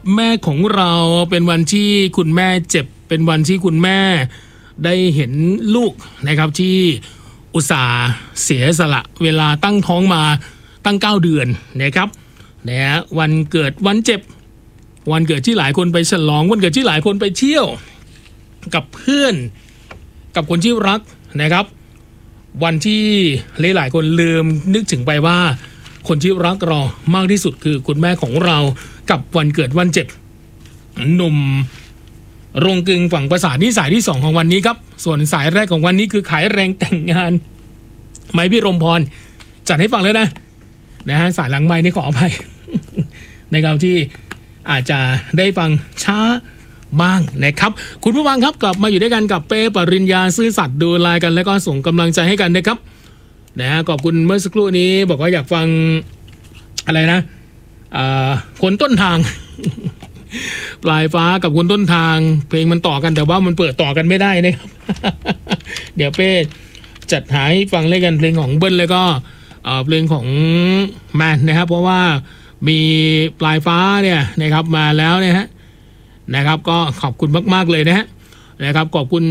แม่ของเราเป็นวันที่คุณแม่เจ็บเป็นวันที่คุณแม่ได้เห็นลูกนะครับที่อุตส่าห์เสียสละเวลาตั้งท้องมาตั้ง9 เดือนนะครับนะวันเกิดวันเจ็บวันเกิดที่หลายคนไปฉลองวันเกิดที่หลายคนไปเที่ยวกับเพื่อนกับคนที่รักนะครับวันที่หลายๆคนลืมนึกถึงไปว่าคนที่รักเรามากที่สุดคือคุณแม่ของเรากับวันเกิดวันเจ็บหนุ่มโรงกลึงฝั่งประสาทนี่สายที่2ของวันนี้ครับส่วนสายแรกของวันนี้คือขายแรงแต่งงานไม้พี่รมพรจัดให้ฟังแล้วนะฮะสายหลังไม้นี่ขออภัย นะครับที่อาจจะได้ฟังช้าบ้างนะครับคุณผู้ฟังครับกลับมาอยู่ด้วยกันกับเป้ปริญญาซื่อสัตย์ดูไลน์กันแล้วก็ส่งกำลังใจให้กันนะครับนะฮะขอบคุณเมื่อสักครู่นี้บอกว่าอยากฟังอะไรนะคนต้นทาง ปลายฟ้ากับคนต้นทางเพลงมันต่อกันแต่ว่ามันเปิดต่อกันไม่ได้นะครับ เดี๋ยวเป้จัดหาให้ฟังเล่นกันเพลงของเบิ้ลแล้วก็เพลงของแมนนะครับเพราะว่ามีปลายฟ้าเนี่ยนะครับมาแล้วนะครับก็ขอบคุณมากๆเลยนะครับขอบคุณ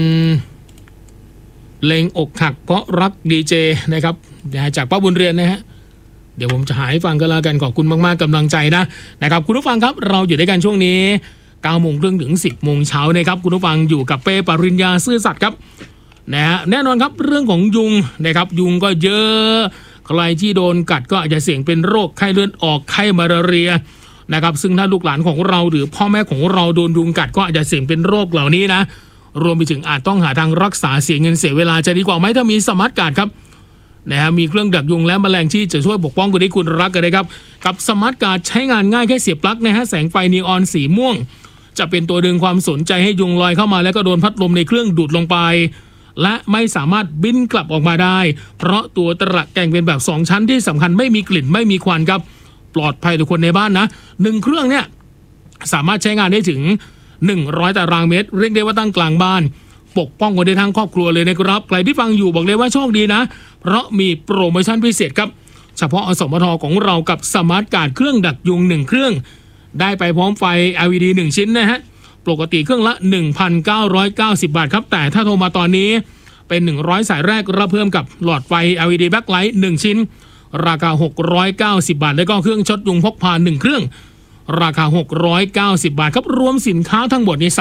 เพลงอกหักเพราะรักดีเจนะครับจากป้าบุญเรือนนะฮะเดี๋ยวผมจะหาให้ฟังกันแล้วกันขอบคุณมากๆกำลังใจนะครับคุณผู้ฟังครับเราอยู่ด้วยกันช่วงนี้ 9:30 ถึง 10 โมงเช้านะครับคุณผู้ฟังอยู่กับเป้ปริญญาซื่อสัตย์ครับนะฮะแน่นอนครับเรื่องของยุงนะครับยุงก็เยอะใครที่โดนกัดก็อาจจะเสี่ยงเป็นโรคไข้เลือดออกไข้มาลาเรียนะครับซึ่งถ้าลูกหลานของเราหรือพ่อแม่ของเราโดนยุงกัดก็อาจจะเสี่ยงเป็นโรคเหล่านี้นะรวมไปถึงอาจต้องหาทางรักษาเสียเงินเสียเวลาจะดีกว่าไหมถ้ามีสมาร์ทการ์ดครับนะฮะมีเครื่องดักยุงและแมลงที่จะช่วยปกป้องคุณที่คุณรักกันเลยครับกับสมาร์ทการ์ดใช้งานง่ายแค่เสียบปลั๊กนะฮะแสงไฟนีออนสีม่วงจะเป็นตัวดึงความสนใจให้ยุงลอยเข้ามาแล้วก็โดนพัดลมในเครื่องดูดลงไปและไม่สามารถบินกลับออกมาได้เพราะตัวตะแกรงเป็นแบบ2ชั้นที่สำคัญไม่มีกลิ่นไม่มีควันครับปลอดภัยต่อคนในบ้านนะ1เครื่องเนี่ยสามารถใช้งานได้ถึง100 ตารางเมตรเรียกได้ว่าตั้งกลางบ้านปกป้องคนได้ทั้งครอบครัวเลยนะครับใครที่ฟังอยู่บอกเลยว่าโชคดีนะเพราะมีโปรโมชั่นพิเศษครับเฉพาะอสมทของเรากับสมาร์ทการ์ดเครื่องดักยุง1เครื่องได้ไปพร้อมไฟ LED 1 ชิ้นนะฮะปกติเครื่องละ 1,990 บาทครับแต่ถ้าโทรมาตอนนี้เป็น100สายแรกรับเพิ่มกับหลอดไฟ LED backlight 1 ชิ้นราคา690 บาทแล้วก็เครื่องช็อตยุงพกพา1เครื่องราคา690 บาทครับรวมสินค้าทั้งหมดใน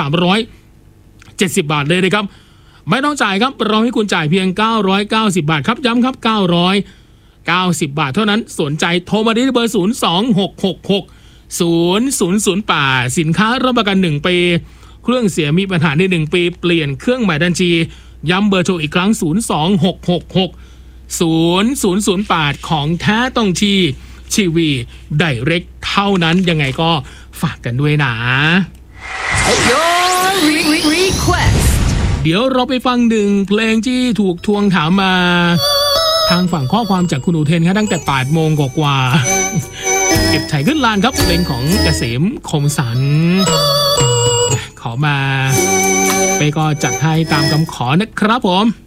3,370 บาทเลยนะครับไม่ต้องจ่ายครับเราให้คุณจ่ายเพียง990 บาทครับย้ำครับ990 บาทเท่านั้นสนใจโทรมาที่เบอร์ 026660008 สินค้ารับประกัน1 ปีเครื่องเสียมีปัญหาใน1 ปีเปลี่ยนเครื่องใหม่ทันทีย้ำเบอร์โทรอีกครั้ง 026660008 ของแท้ต้องที่ทีวีไดเรกเท่านั้นยังไงก็ฝากกันด้วยนะเดี๋ยวเราไปฟังหนึ่งเพลงที่ถูกทวงถามมาทางฝั่งข้อความจากคุณอุเทนครับตั้งแต่ 8 โมงกว่าเก็บไถ่ขึ้นลานครับเพลงของเกษมคมสันขอมาไปก็จัดให้ตามคำขอนะครับผม